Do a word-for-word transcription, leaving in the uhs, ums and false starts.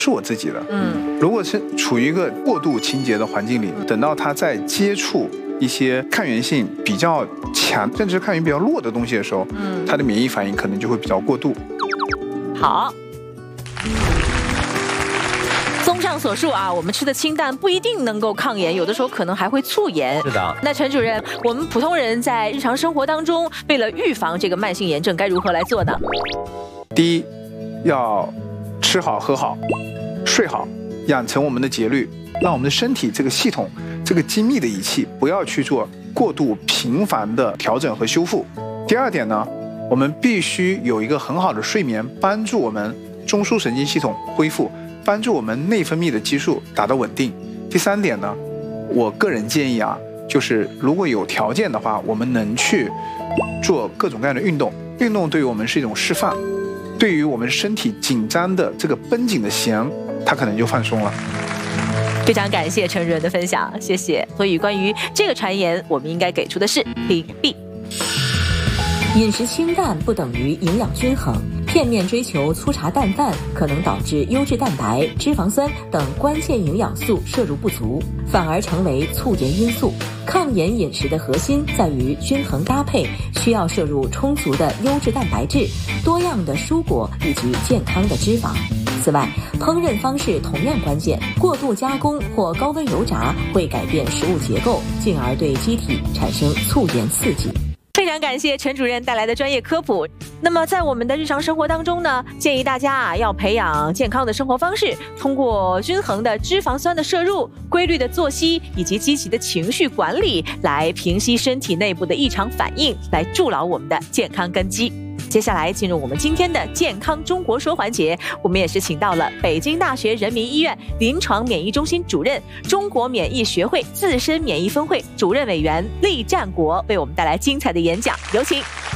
是我自己的。 嗯， 如果是处于一个过度清洁的环境里，等到他在接触一些抗原性比较强，甚至抗原比较弱的东西的时候，嗯，他的免疫反应可能就会比较过度。 好。综上所述啊，我们吃的清淡不一定能够抗炎，有的时候可能还会促炎。 是的。 那陈主任，我们普通人在日常生活当中，为了预防这个慢性炎症，该如何来做呢？ 第一，要吃好喝好，睡好，养成我们的节律，让我们的身体这个系统、这个精密的仪器不要去做过度频繁的调整和修复。第二点呢，我们必须有一个很好的睡眠，帮助我们中枢神经系统恢复，帮助我们内分泌的激素达到稳定。第三点呢，我个人建议啊，就是如果有条件的话，我们能去做各种各样的运动。运动对于我们是一种释放，对于我们身体紧张的这个绷紧的弦，它可能就放松了。 非常感谢陈主任的分享，谢谢。所以关于这个传言，我们应该给出的是屏蔽。 饮食清淡不等于营养均衡，片面追求粗茶淡饭可能导致优质蛋白、脂肪酸等关键营养素摄入不足，反而成为促炎因素。抗炎饮食的核心在于均衡搭配，需要摄入充足的优质蛋白质、多样的蔬果以及健康的脂肪。此外，烹饪方式同样关键，过度加工或高温油炸会改变食物结构，进而对机体产生促炎刺激。 非常感谢陈主任带来的专业科普。那么在我们的日常生活当中呢，建议大家啊要培养健康的生活方式，通过均衡的脂肪酸的摄入、规律的作息以及积极的情绪管理，来平息身体内部的异常反应，来筑牢我们的健康根基。接下来进入我们今天的健康中国说环节，我们也是请到了北京大学人民医院临床免疫中心主任、中国免疫学会自身免疫分会主任委员厉占国，为我们带来精彩的演讲，有请。